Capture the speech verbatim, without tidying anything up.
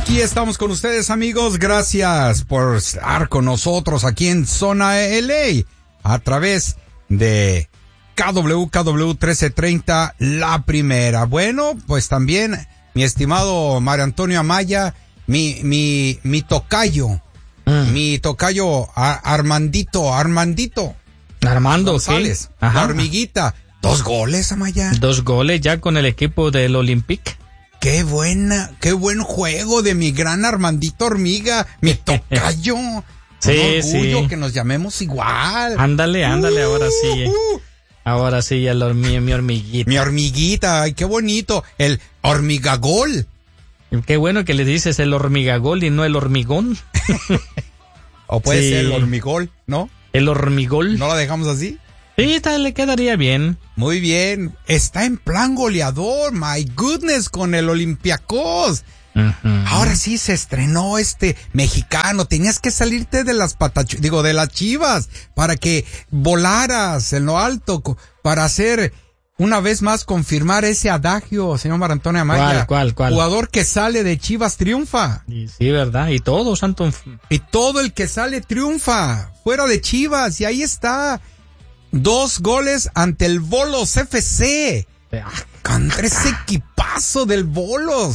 Aquí estamos con ustedes, amigos. Gracias por estar con nosotros aquí en Zona L A a través de K W K W trece treinta, La Primera. Bueno, pues también mi estimado Mario Antonio Amaya, mi mi mi tocayo, mm. mi tocayo Ar- Armandito, Armandito. Armando González, ¿qué? Ajá. La hormiguita. Dos goles, Amaya. Dos goles ya con el equipo del Olympique. Qué buena, qué buen juego de mi gran Armandito Hormiga, mi tocayo. Sí, Un orgullo sí. que nos llamemos igual. Ándale, ándale, Uh, ahora sí. uh. Ahora sí, el hormi- mi hormiguita. Mi hormiguita, ay, qué bonito. El hormigagol. Qué bueno que le dices el hormigagol y no el hormigón. O puede Sí. ser el hormigol, ¿no? El hormigol. ¿No la dejamos así? Sí, tal, le quedaría bien. Muy bien. Está en plan goleador, my goodness, con el Olympiacos. Uh-huh. Ahora sí se estrenó este mexicano. Tenías que salirte de las patachu, digo, de las Chivas, para que volaras en lo alto, co- para hacer una vez más confirmar ese adagio, señor Mario Antonio Amaya. ¿Cuál, cuál, cuál? Jugador que sale de Chivas triunfa. Y sí, ¿verdad? Y todo, santo. Y todo el que sale triunfa, fuera de Chivas, y ahí está. Dos goles ante el Bolos F C. Contra ese equipazo del Bolos.